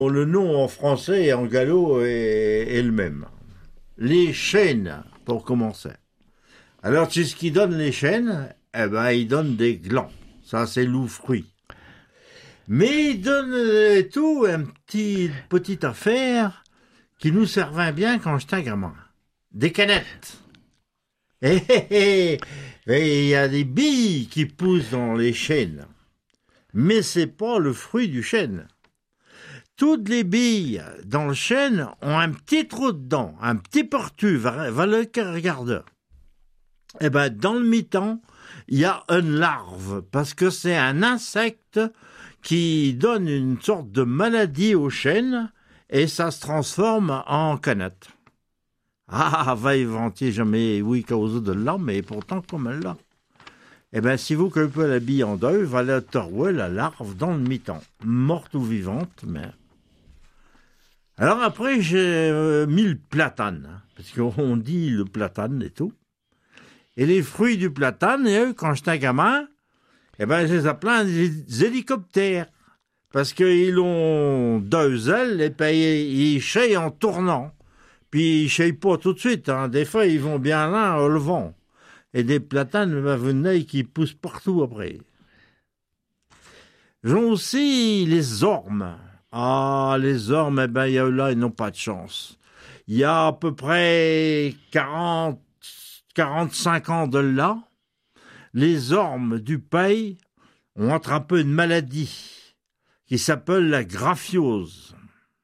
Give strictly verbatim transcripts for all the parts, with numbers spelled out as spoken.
Le nom en français et en gallo est, est le même. Les chênes, pour commencer. Alors, tu sais ce qui donne les chênes? Eh ben, ils donnent des glands. Ça, c'est loup-fruit. Mais ils donnent euh, tout, une petite, petite affaire qui nous servait bien quand j'étais gamin. Des canettes. Et il y a des billes qui poussent dans les chênes. Mais c'est pas le fruit du chêne. Toutes les billes dans le chêne ont un petit trou dedans, un petit portu, va, va le regarder. Eh ben, dans le mi-temps, il y a une larve, parce que c'est un insecte qui donne une sorte de maladie au chêne, et ça se transforme en canette. Ah, va inventer jamais, oui, cause de là, mais pourtant comme elle l'a. Eh bien, si vous coupez la bille en deux, va la trouver la larve dans le mi-temps, morte ou vivante, mais... Alors après, j'ai euh, mis le platane, hein, parce qu'on dit le platane et tout. Et les fruits du platane, et eux, quand j'étais gamin, eh ben, je les appelais des hélicoptères, parce qu'ils ont deux ailes, et puis ils chaillent en tournant. Puis ils chaillent pas tout de suite, hein. Des fois, ils vont bien là, au vent. Et des platanes, ben, venez, qui poussent partout après. J'ai aussi les ormes. Ah, les ormes, eh ben, y a, là, ils n'ont pas de chance. Il y a à peu près quarante, quarante-cinq ans de là, les ormes du pays ont attrapé une maladie qui s'appelle la graphiose.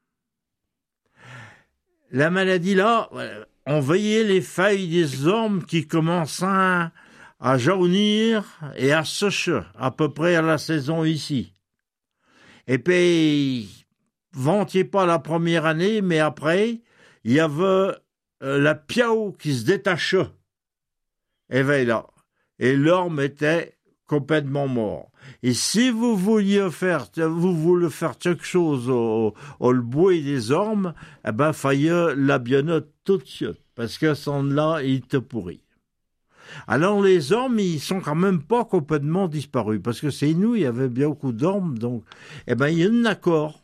La maladie là, on voyait les feuilles des ormes qui commençaient à jaunir et à sécher, à peu près à la saison ici. Et puis, ventiez pas la première année, mais après, il y avait euh, la piao qui se détachait. Et voilà. Et l'orme était complètement mort. Et si vous vouliez faire, vous voulez faire quelque chose au, au le bois des ormes, eh ben, fallait la bionnote tout de suite. Parce que son là, il te pourrit. Alors, les ormes, ils sont quand même pas complètement disparus. Parce que c'est nous, il y avait bien beaucoup d'ormes, donc, eh ben, il y a un accord.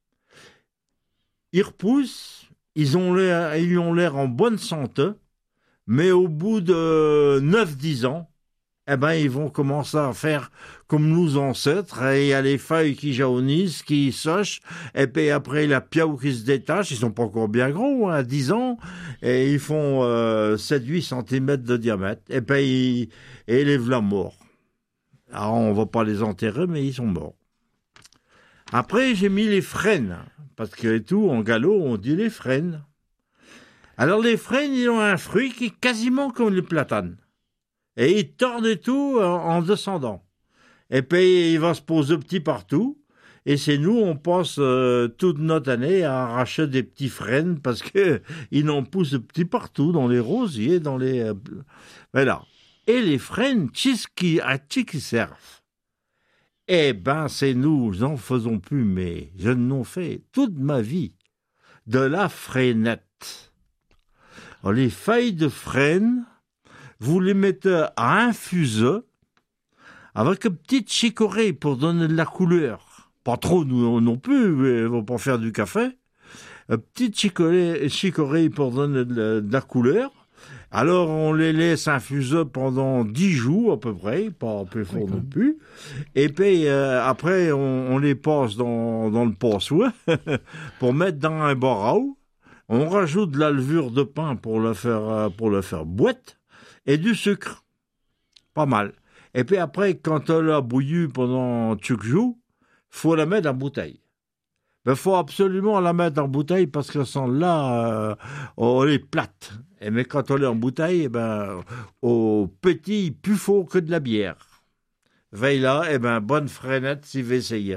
Ils repoussent, ils ont l'air, ils ont l'air en bonne santé, mais au bout de neuf dix ans, eh ben, ils vont commencer à faire comme nos ancêtres, et il y a les feuilles qui jaunissent, qui sèchent, et puis après la piao qui se détache, ils sont pas encore bien gros, hein, à dix ans, et ils font euh, sept huit centimètres de diamètre, et puis ils, et les voilà morts. Alors on va pas les enterrer, mais ils sont morts. Après, j'ai mis les frênes, parce que tout, en galop, on dit les frênes. Alors les frênes, ils ont un fruit qui est quasiment comme le platane. Et il tord et tout en, en descendant. Et puis, il va se poser petit partout. Et c'est nous, on passe euh, toute notre année à arracher des petits frênes parce que ils en poussent petits partout, dans les rosiers, dans les... Euh, voilà. Et les frênes, qui, à qui qui servent? Eh ben, c'est nous, n'en faisons plus, mais je n'en fais toute ma vie. De la freinette. Alors, les feuilles de frêne, vous les mettez à infuser avec une petite chicorée pour donner de la couleur. Pas trop nous, non plus, on va pas faire du café. Une petite chicorée, chicorée pour donner de la, de la couleur. Alors on les laisse infuser pendant dix jours à peu près, pas plus fort non plus. Et puis euh, après on, on les passe dans, dans le passoire pour mettre dans un barreau. On rajoute de la levure de pain pour le faire, pour le faire boîte. Et du sucre. Pas mal. Et puis après, quand elle a bouilli pendant quelques jours, il faut la mettre en bouteille. Il faut absolument la mettre en bouteille parce que sans là, euh, elle est plate. Et mais quand elle est en bouteille, eh ben, au petit, plus fort que de la bière. Veille là, eh ben, bonne freinette si vous essayez.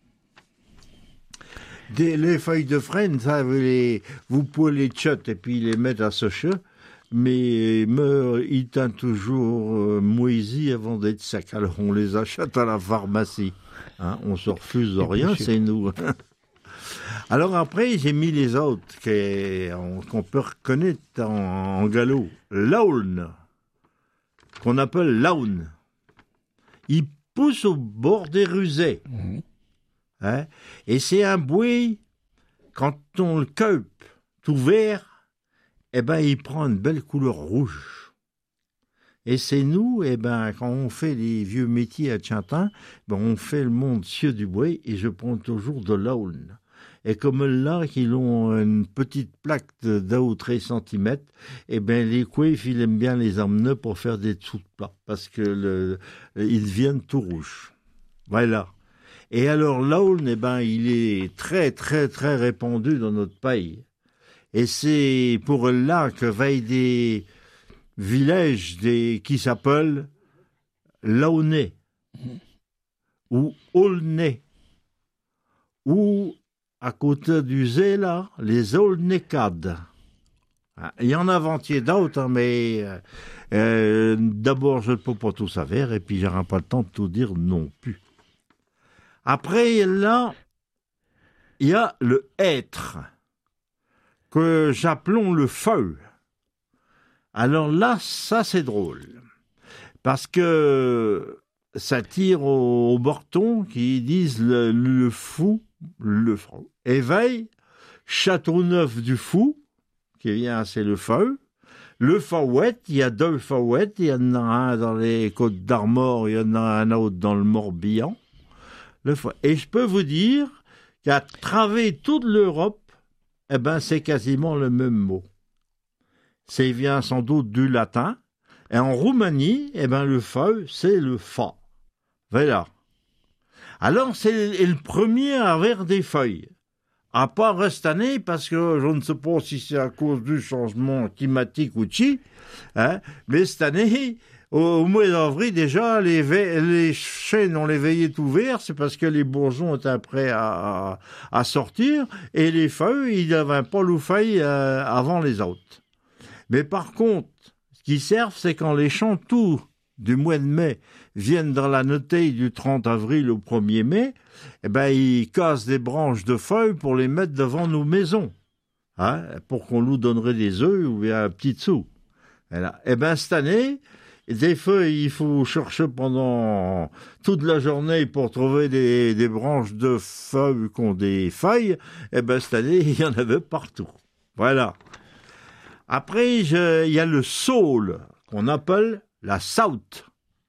Des, les feuilles de frêne, ça, vous, les, vous pouvez les tchotter et puis les mettre à sécher. Mais me, il teint toujours euh, moisi avant d'être sec. Alors on les achète à la pharmacie. Hein, on se refuse de rien, c'est nous. Alors après, j'ai mis les autres qu'on peut reconnaître en, en galop. L'aulne, qu'on appelle l'aune. Il pousse au bord des rusets. Mmh. Hein, et c'est un buis quand on le cueille tout vert, eh ben, il prend une belle couleur rouge. Et c'est nous, eh ben, quand on fait les vieux métiers à Tchintin, ben, on fait le monde cieux du bois et je prends toujours de l'aulne. Et comme là, ils ont une petite plaque de deux ou treize centimètres, eh ben, les couefs, ils aiment bien les emmener pour faire des dessous de plat, parce que le, ils deviennent tout rouges. Voilà. Et alors, l'aulne, eh ben, il est très, très, très répandu dans notre pays. Et c'est pour là que vaillent des villages des, qui s'appellent Launay, ou Aulnay, ou à côté du Zé, là, les Aulnaycades. Il y en a avant-hier d'autres, mais euh, euh, d'abord, je ne peux pas tout savoir, et puis j'aurai pas le temps de tout dire non plus. Après, là, il y a le hêtre, que j'appelons le feu. Alors là, ça c'est drôle, parce que ça tire au, au Borton qui disent le, le fou, le fou. Éveil, Châteauneuf du Fou, qui vient, c'est le feu. Le Fauette, il y a deux Fauettes, il y en a un dans les Côtes d'Armor, il y en a un autre dans le Morbihan. Le Et je peux vous dire qu'à travers toute l'Europe, eh ben, c'est quasiment le même mot. Ça vient sans doute du latin. Et en Roumanie, eh ben, le feu, c'est le fa. Voilà. Alors, c'est le premier à avoir des feuilles. À part cette année, parce que je ne sais pas si c'est à cause du changement climatique ou chi, hein, mais cette année, au, au mois d'avril, déjà, les, les chênes ont les veillées tout verts, c'est parce que les bourgeons étaient prêts à, à, à sortir, et les feuilles, ils n'avaient pas les feuilles euh, avant les autres. Mais par contre, ce qui sert, c'est quand les champs tout du mois de mai viennent dans la notée du trente avril au premier mai, eh ben, ils cassent des branches de feuilles pour les mettre devant nos maisons, hein, pour qu'on nous donnerait des œufs ou bien un petit sou. Voilà. Eh ben, cette année, des feuilles, il faut chercher pendant toute la journée pour trouver des, des branches de feuilles qui ont des feuilles. Eh ben, cette année, il y en avait partout. Voilà. Après, il y a le saule, qu'on appelle la saute.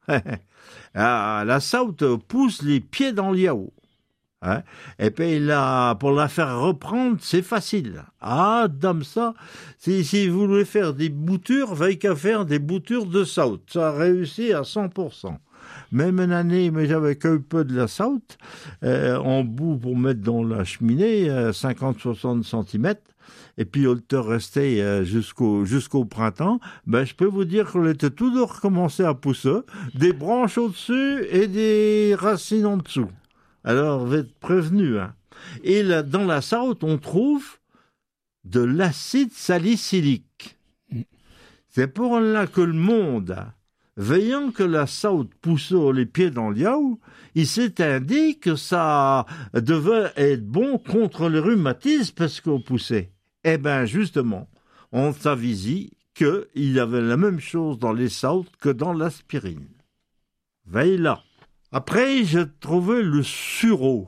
La saute pousse les pieds dans l'iao. Hein? Et puis, là, pour la faire reprendre, c'est facile. Ah, dame ça, si, si vous voulez faire des boutures, veille qu'à faire des boutures de saute. Ça a réussi à cent pour cent. Même une année, mais j'avais qu'un peu de la saute, euh, en bout pour mettre dans la cheminée, euh, cinquante à soixante centimètres. Et puis, on te restait euh, jusqu'au, jusqu'au printemps, ben, je peux vous dire qu'on était tout de recommencer à pousser, des branches au-dessus et des racines en dessous. Alors, vous êtes prévenus. Hein. Et là, dans la saute, on trouve de l'acide salicylique. C'est pour là que le monde, veillant que la saute pousse les pieds dans l'iao, il s'est indiqué que ça devait être bon contre le rhumatisme parce qu'on poussait. Eh bien, justement, on s'avise qu'il y avait la même chose dans les sautes que dans l'aspirine. Veille là. Après, j'ai trouvé le sureau,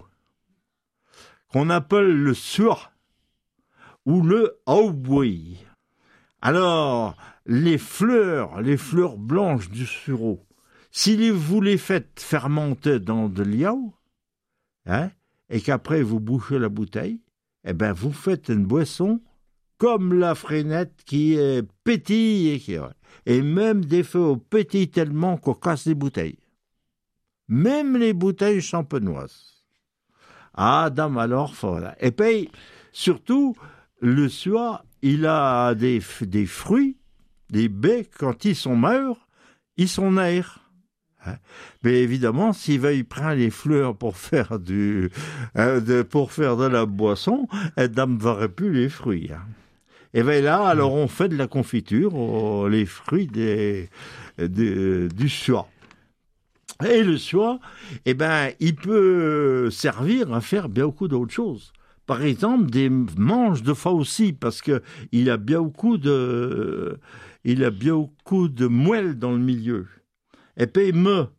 qu'on appelle le sureau, ou le hautbois. Alors, les fleurs, les fleurs blanches du sureau, si vous les faites fermenter dans de l'iao, hein, et qu'après vous bouchez la bouteille, eh ben vous faites une boisson comme la frénette qui est pétille et qui et même des feux pétillent tellement qu'on casse les bouteilles. Même les bouteilles champenoises. Ah, dame, alors, voilà. Et puis, surtout, le soie, il a des, des fruits, des baies, quand ils sont mûrs, ils sont nerfs. Hein? Mais évidemment, s'il va y prendre les fleurs pour faire du, euh, de, pour faire de la boisson, la dame ne verrait plus les fruits. Hein? Et bien là, alors on fait de la confiture, oh, les fruits des, des, du soie. Et le soie, eh ben, il peut servir à faire bien beaucoup d'autres choses. Par exemple, des manches de faucille, parce que il a bien beaucoup de, il a bien beaucoup de moelle dans le milieu. Et puis, me,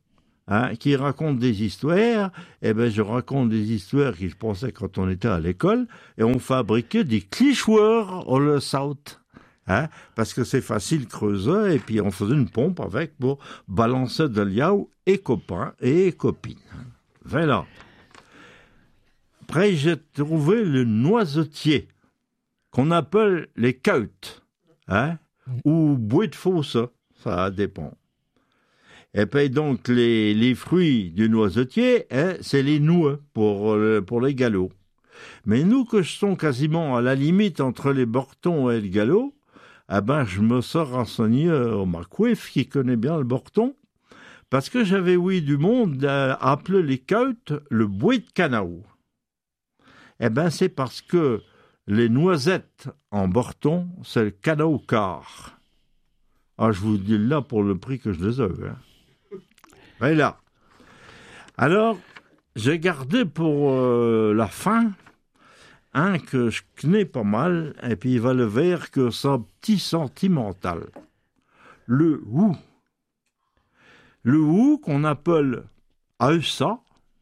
hein, qui racontent des histoires. Eh ben, je raconte des histoires que je pensais quand on était à l'école, et on fabriquait des clichoirs au le South. Hein, parce que c'est facile creuser, et puis on faisait une pompe avec pour balancer de liao et copains et copines. Voilà. Après, j'ai trouvé le noisetier, qu'on appelle les cautes, hein, ou bois de fosse, ça dépend. Et puis donc, les, les fruits du noisetier, hein, c'est les noix pour, pour les galops. Mais nous, que je sont quasiment à la limite entre les bortons et le galop, eh ben, je me suis renseigné au Marquif, qui connaît bien le borton, parce que j'avais ouï du monde euh, appeler les cautes le bois de canao. Eh ben, c'est parce que les noisettes en borton, c'est le canao quart. Ah, je vous dis là pour le prix que je les ai. Hein. Voilà. Alors, j'ai gardé pour euh, la fin un que je connais pas mal, et puis il va le vers que ça petit sentimental. Le hou. Le hou qu'on appelle Aessa,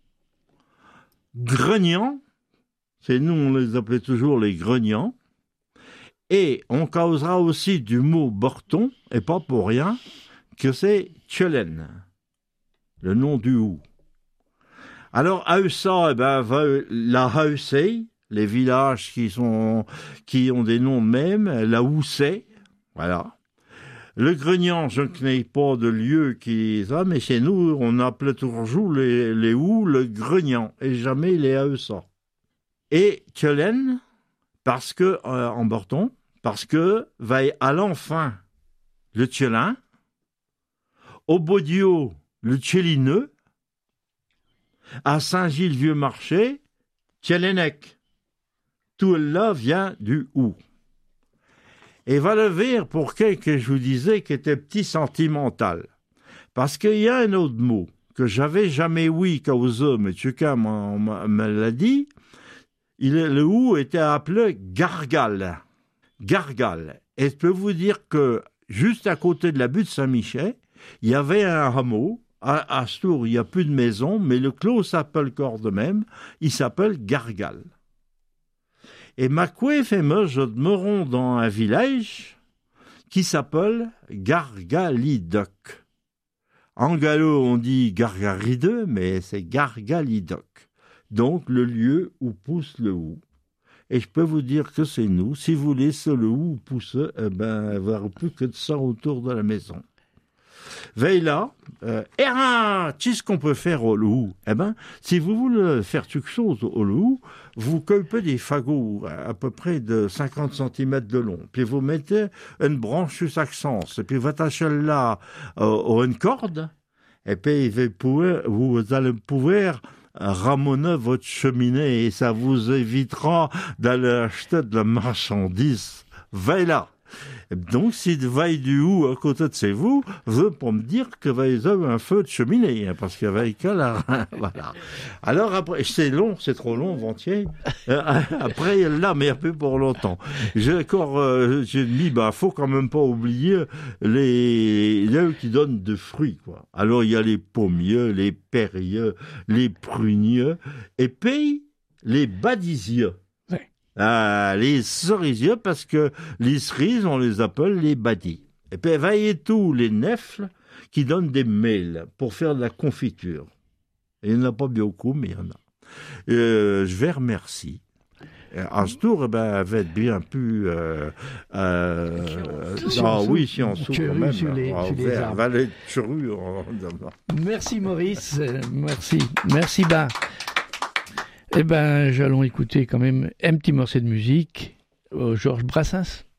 Gregnant, c'est nous on les appelait toujours les Gregnants, et on causera aussi du mot borton, et pas pour rien, que c'est Tchelen, le nom du hou. Alors Aessa, eh ben, va la Hausei, les villages qui sont qui ont des noms mêmes, la Houssay, voilà. Le Gregnant, je ne connais pas de lieu qui ça, mais chez nous, on appelait toujours les, les Hous le Gregnant, et jamais les Aessa. Et Tchelen, parce que, euh, en borton, parce que, va à l'enfin, le Tchelin, au Baudio, le Tchelineux, à Saint-Gilles-Vieux-Marché, Tchelenec. Tout là vient du ou. Et va le dire pour quel que je vous disais qui était petit sentimental. Parce qu'il y a un autre mot que j'avais jamais ouï cause, mais Tchuka me l'a dit. Il, le ou était appelé Gargale. Gargale. Et je peux vous dire que juste à côté de la butte Saint-Michel, il y avait un hameau. À, à Stour, il n'y a plus de maison, mais le clos s'appelle corps de même. Il s'appelle Gargale. Et Macouef et moi, je demeurons dans un village qui s'appelle Gargalidoc. En gallo, on dit Gargarideux, mais c'est Gargalidoc. Donc, le lieu où pousse le hou. Et je peux vous dire que c'est nous. Si vous laissez le hou pousser, eh ben, il n'y aura plus que de ça autour de la maison. Veille là, euh, et ah, qu'est-ce qu'on peut faire au loup? Eh ben, si vous voulez faire quelque chose au loup, vous coupez des fagots à peu près de cinquante centimètres de long, puis vous mettez une branche sur chaque sens, et puis vous attachez là euh, à une corde, et puis vous, pouvez, vous allez pouvoir ramoner votre cheminée, et ça vous évitera d'aller acheter de la marchandise. Veille là. Donc, si de vaille du hou à côté de chez vous, veut pour me dire que vous avez un feu de cheminée, hein, parce qu'il y avait qu'à la... voilà. Alors après, c'est long, c'est trop long, Ventier. Euh, après, là, mais un peu pour longtemps. J'ai encore, euh, j'ai mis, bah, faut quand même pas oublier les, les qui donnent de fruits, quoi. Alors, il y a les pommiers, les périeux, les prunieux, et puis, les badisieux. Ah, les cerisieux, parce que les cerises, on les appelle les badis. Et puis, veillez tous les nèfles qui donnent des mêles pour faire de la confiture. Et il n'y en a pas beaucoup, mais il y en a. Euh, je vais remercier. À ce tour, eh ben, elle va être bien plus... Euh, euh, si ah oui, si on souffle quand même. Sur les, ah, sur les elle va être churu. Merci Maurice, merci. Merci, bah. Eh bien, j'allons écouter quand même un petit morceau de musique, euh, Georges Brassens.